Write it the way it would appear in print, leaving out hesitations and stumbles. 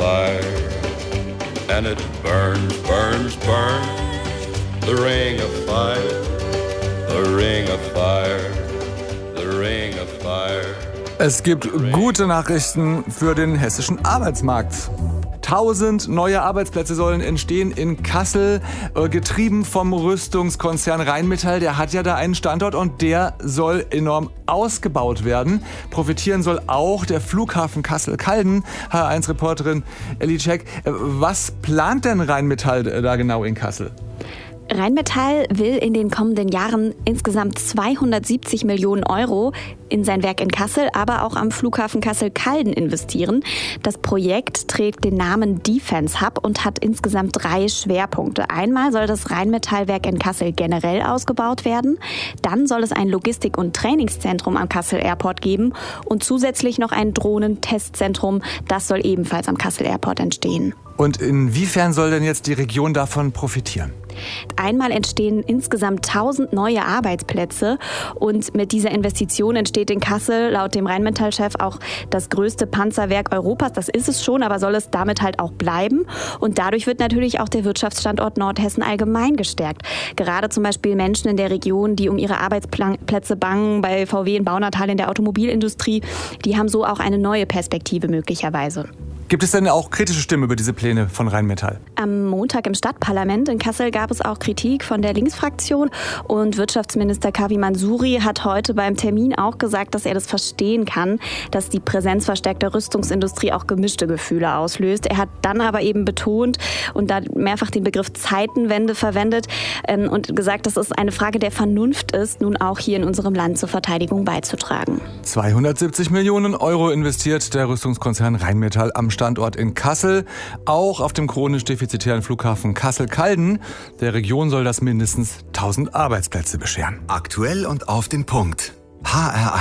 fire, and it burns, burns, burns. The ring of fire, the ring of fire, the ring of fire. Es gibt gute Nachrichten für den hessischen Arbeitsmarkt. 1000 neue Arbeitsplätze sollen entstehen in Kassel, getrieben vom Rüstungskonzern Rheinmetall. Der hat ja da einen Standort und der soll enorm ausgebaut werden. Profitieren soll auch der Flughafen Kassel-Calden. HR1-Reporterin Elli Cech, was plant denn Rheinmetall da genau in Kassel? Rheinmetall will in den kommenden Jahren insgesamt 270 Millionen Euro in sein Werk in Kassel, aber auch am Flughafen Kassel-Calden investieren. Das Projekt trägt den Namen Defense Hub und hat insgesamt 3 Schwerpunkte. Einmal soll das Rheinmetallwerk in Kassel generell ausgebaut werden. Dann soll es ein Logistik- und Trainingszentrum am Kassel Airport geben und zusätzlich noch ein Drohnentestzentrum. Das soll ebenfalls am Kassel Airport entstehen. Und inwiefern soll denn jetzt die Region davon profitieren? Einmal entstehen insgesamt 1000 neue Arbeitsplätze und mit dieser Investition entsteht in Kassel laut dem Rheinmetall-Chef auch das größte Panzerwerk Europas. Das ist es schon, aber soll es damit halt auch bleiben. Und dadurch wird natürlich auch der Wirtschaftsstandort Nordhessen allgemein gestärkt. Gerade zum Beispiel Menschen in der Region, die um ihre Arbeitsplätze bangen, bei VW in Baunatal in der Automobilindustrie, die haben so auch eine neue Perspektive möglicherweise. Gibt es denn auch kritische Stimmen über diese Pläne von Rheinmetall? Am Montag im Stadtparlament in Kassel gab es auch Kritik von der Linksfraktion und Wirtschaftsminister Kavi Mansuri hat heute beim Termin auch gesagt, dass er das verstehen kann, dass die Präsenz verstärkter Rüstungsindustrie auch gemischte Gefühle auslöst. Er hat dann aber eben betont und da mehrfach den Begriff Zeitenwende verwendet und gesagt, dass es eine Frage der Vernunft ist, nun auch hier in unserem Land zur Verteidigung beizutragen. 270 Millionen Euro investiert der Rüstungskonzern Rheinmetall am Standort in Kassel, auch auf dem chronisch defizitären Flughafen Kassel-Calden. Der Region soll das mindestens 1000 Arbeitsplätze bescheren. Aktuell und auf den Punkt. HR1